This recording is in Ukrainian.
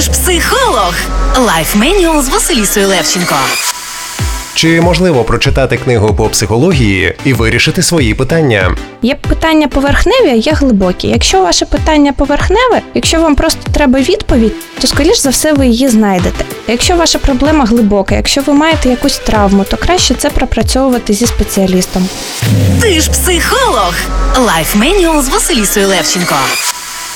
ж психолог. Лайф Менюал з Василісою Левченко. Чи можливо прочитати книгу по психології і вирішити свої питання? Є питання поверхневі, а є глибокі. Якщо ваше питання поверхневе, якщо вам просто треба відповідь, то, скоріш за все, ви її знайдете. А якщо ваша проблема глибока, якщо ви маєте якусь травму, то краще це пропрацьовувати зі спеціалістом. Ти ж психолог. Лайф Менюал з Василісою Левченко.